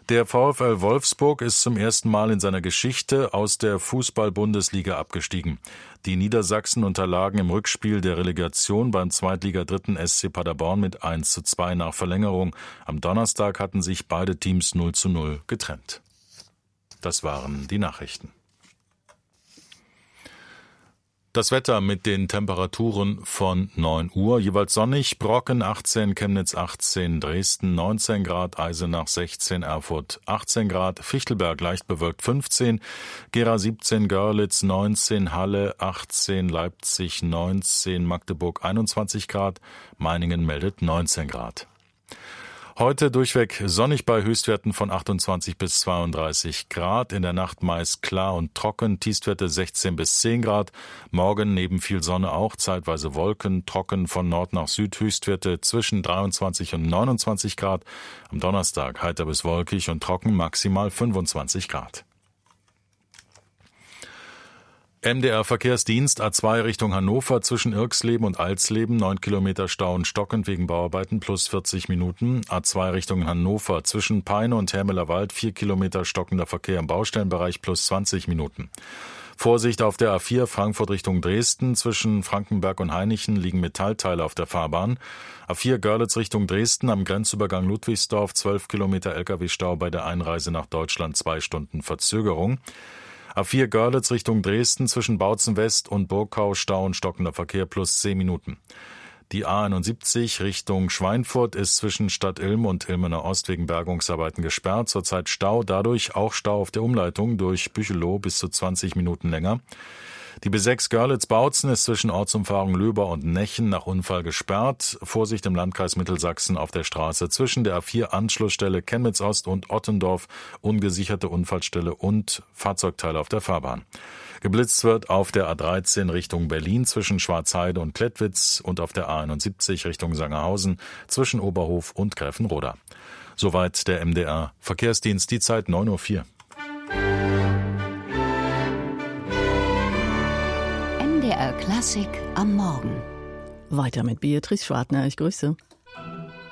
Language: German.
Der VfL Wolfsburg ist zum ersten Mal in seiner Geschichte aus der Fußball-Bundesliga abgestiegen. Die Niedersachsen unterlagen im Rückspiel der Relegation beim Zweitliga-Dritten SC Paderborn mit 1:2 nach Verlängerung. Am Donnerstag hatten sich beide Teams 0:0 getrennt. Das waren die Nachrichten. Das Wetter mit den Temperaturen von 9 Uhr, jeweils sonnig, Brocken 18, Chemnitz 18, Dresden 19 Grad, Eisenach 16, Erfurt 18 Grad, Fichtelberg leicht bewölkt 15, Gera 17, Görlitz 19, Halle 18, Leipzig 19, Magdeburg 21 Grad, Meiningen meldet 19 Grad. Heute durchweg sonnig bei Höchstwerten von 28 bis 32 Grad. In der Nacht meist klar und trocken, Tiefstwerte 16 bis 10 Grad. Morgen neben viel Sonne auch zeitweise Wolken, trocken von Nord nach Süd, Höchstwerte zwischen 23 und 29 Grad. Am Donnerstag heiter bis wolkig und trocken, maximal 25 Grad. MDR-Verkehrsdienst A2 Richtung Hannover zwischen Irxleben und Alsleben, 9 Kilometer Stau und stockend wegen Bauarbeiten plus 40 Minuten. A2 Richtung Hannover zwischen Peine und Hermelerwald, 4 Kilometer stockender Verkehr im Baustellenbereich plus 20 Minuten. Vorsicht auf der A4 Frankfurt Richtung Dresden, zwischen Frankenberg und Hainichen liegen Metallteile auf der Fahrbahn. A4 Görlitz Richtung Dresden am Grenzübergang Ludwigsdorf, 12 Kilometer Lkw-Stau bei der Einreise nach Deutschland, 2 Stunden Verzögerung. A4 Görlitz Richtung Dresden zwischen Bautzen West und Burgkau Stau und stockender Verkehr plus 10 Minuten. Die A71 Richtung Schweinfurt ist zwischen Stadt Ilm und Ilmener Ost wegen Bergungsarbeiten gesperrt. Zurzeit Stau, dadurch auch Stau auf der Umleitung durch Büchelow bis zu 20 Minuten länger. Die B6 Görlitz-Bautzen ist zwischen Ortsumfahrung Löber und Nechen nach Unfall gesperrt. Vorsicht im Landkreis Mittelsachsen auf der Straße zwischen der A4 Anschlussstelle Chemnitz Ost und Ottendorf, ungesicherte Unfallstelle und Fahrzeugteile auf der Fahrbahn. Geblitzt wird auf der A13 Richtung Berlin zwischen Schwarzheide und Klettwitz und auf der A71 Richtung Sangerhausen zwischen Oberhof und Gräfenroda. Soweit der MDR Verkehrsdienst, die Zeit 9:04 Uhr. MDR Klassik am Morgen. Weiter mit Beatrice Schwartner, ich grüße.